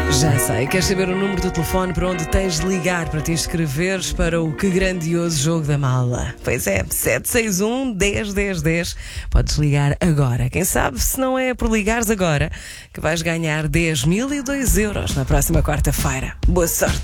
Já sei, queres saber o número do telefone para onde tens de ligar para te inscreveres para o Que Grandioso Jogo da Mala? Pois é, 761 10 10 10. Podes ligar agora. Quem sabe se não é por ligares agora que vais ganhar 10.002 euros na próxima quarta-feira. Boa sorte!